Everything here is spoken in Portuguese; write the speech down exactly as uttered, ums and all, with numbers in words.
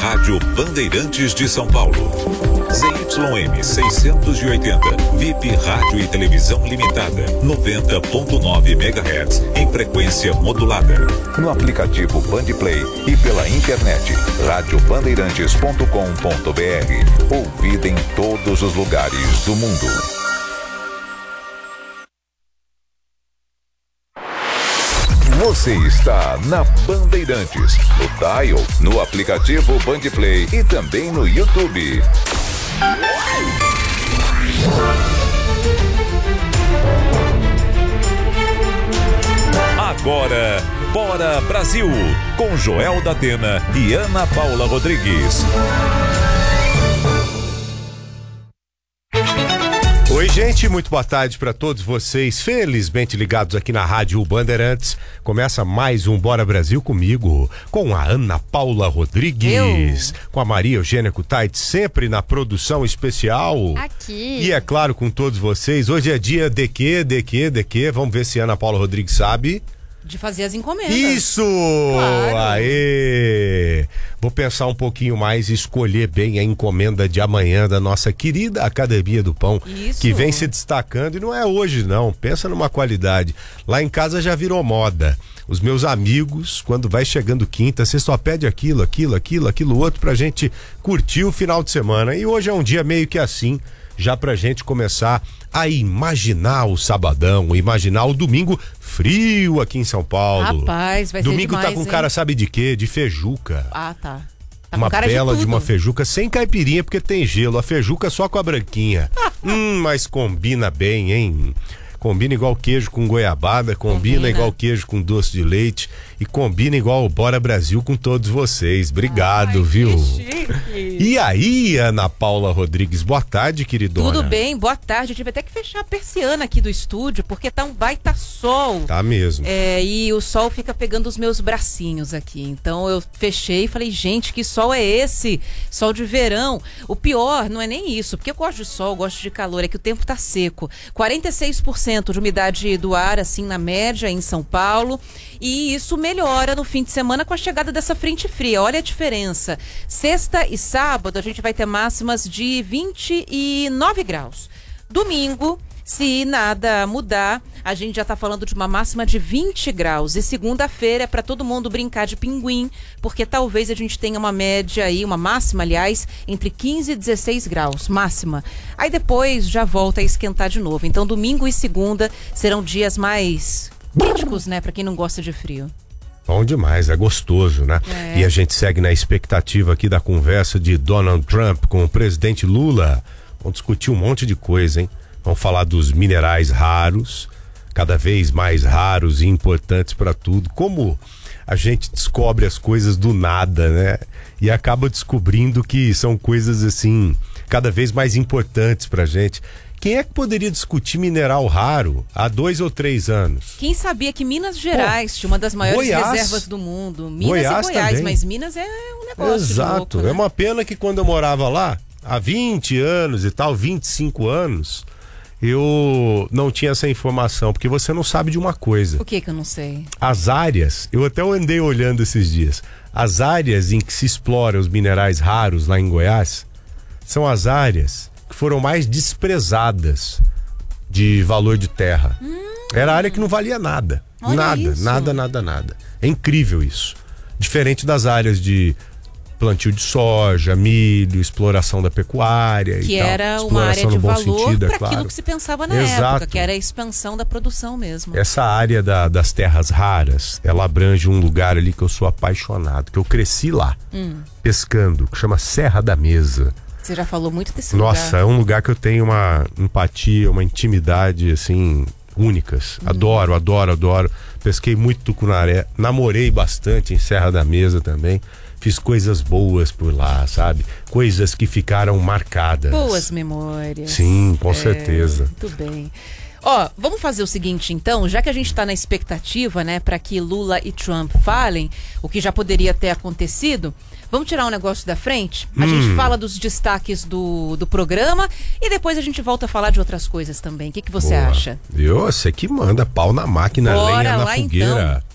Rádio Bandeirantes de São Paulo. Z Y M seiscentos e oitenta, V I P Rádio e Televisão Limitada, noventa ponto nove megahertz, em frequência modulada. No aplicativo Bandplay e pela internet, rádio bandeirantes ponto com ponto br. Ouvida em todos os lugares do mundo. Você está na Bandeirantes, no Dial, no aplicativo Bandplay e também no YouTube. Agora, Bora Brasil, com Joel da Atena e Ana Paula Rodrigues. Oi, gente, muito boa tarde para todos vocês, felizmente ligados aqui na Rádio Bandeirantes. Começa mais um Bora Brasil comigo, com a Ana Paula Rodrigues, Eu. com a Maria Eugênia Kutait, sempre na produção especial. Aqui. E é claro, com todos vocês, hoje é dia de quê, de quê, de quê? Vamos ver se a Ana Paula Rodrigues sabe. De fazer as encomendas. Isso! Claro. Aê! Vou pensar um pouquinho mais e escolher bem a encomenda de amanhã da nossa querida Academia do Pão. Isso. Que vem se destacando, e não é hoje não, pensa numa qualidade. Lá em casa já virou moda. Os meus amigos, quando vai chegando quinta, você só pede aquilo, aquilo, aquilo, aquilo outro pra gente curtir o final de semana. E hoje é um dia meio que assim, já pra gente começar a imaginar o sabadão, imaginar o domingo frio aqui em São Paulo. Rapaz, vai domingo ser demais, tá com hein? cara, sabe de quê? De feijuca. Ah, tá. Tá uma com cara bela de, de uma feijuca sem caipirinha, porque tem gelo. A feijuca só com a branquinha. hum, mas combina bem, hein? Combina igual queijo com goiabada, combina, combina igual queijo com doce de leite e combina igual o Bora Brasil com todos vocês. Obrigado, Ai, viu? Que chique. E aí, Ana Paula Rodrigues, boa tarde, queridona. Tudo bem, boa tarde. Eu tive até que fechar a persiana aqui do estúdio, porque tá um baita sol. Tá mesmo. É, e o sol fica pegando os meus bracinhos aqui. Então eu fechei e falei, gente, que sol é esse? Sol de verão. O pior não é nem isso, porque eu gosto de sol, gosto de calor, é que o tempo tá seco. quarenta e seis por cento de umidade do ar, assim, na média em São Paulo, e isso melhora no fim de semana com a chegada dessa frente fria. Olha a diferença. Sexta e sábado a gente vai ter máximas de vinte e nove graus. Domingo, se nada mudar, a gente já tá falando de uma máxima de vinte graus. E segunda-feira é para todo mundo brincar de pinguim, porque talvez a gente tenha uma média aí, uma máxima, aliás, entre quinze e dezesseis graus, máxima. Aí depois já volta a esquentar de novo. Então domingo e segunda serão dias mais críticos, né, para quem não gosta de frio. Bom demais, é gostoso, né? É. E a gente segue na expectativa aqui da conversa de Donald Trump com o presidente Lula. Vamos discutir um monte de coisa, hein? Vamos falar dos minerais raros, cada vez mais raros e importantes para tudo. Como a gente descobre as coisas do nada, né? E acaba descobrindo que são coisas assim, cada vez mais importantes pra gente. Quem é que poderia discutir mineral raro há dois ou três anos? Quem sabia que Minas Gerais Pô, tinha uma das maiores Goiás, reservas do mundo? Minas Goiás e Goiás, também. mas Minas é um negócio Exato, de louco, né? É uma pena que quando eu morava lá, há vinte anos e tal, vinte e cinco anos, eu não tinha essa informação, porque você não sabe de uma coisa. O que que eu não sei? As áreas, eu até andei olhando esses dias, as áreas em que se exploram os minerais raros lá em Goiás, são as áreas que foram mais desprezadas de valor de terra. Hum. Era área que não valia nada. Olha nada, isso. nada, nada, nada. É incrível isso. Diferente das áreas de plantio de soja, milho, exploração da pecuária que e tal. era uma área de valor para é claro. aquilo que se pensava na Exato. época, que era a expansão da produção mesmo. Essa área da, das terras raras, ela abrange um lugar ali que eu sou apaixonado, que eu cresci lá, hum. pescando, que chama Serra da Mesa. Você já falou muito desse Nossa, lugar. é um lugar que eu tenho uma empatia, uma intimidade, assim, únicas. Hum. Adoro, adoro, adoro. Pesquei muito tucunaré, namorei bastante em Serra da Mesa também. Fiz coisas boas por lá, sabe? Coisas que ficaram marcadas. Boas memórias. Sim, com é, certeza. Muito bem. Ó, vamos fazer o seguinte então, já que a gente tá na expectativa, né, para que Lula e Trump falem, o que já poderia ter acontecido, vamos tirar um negócio da frente? A hum. gente fala dos destaques do, do programa e depois a gente volta a falar de outras coisas também. O que, que você Boa. acha? Viu? Você que manda pau na máquina, Bora lenha na lá, fogueira. Então.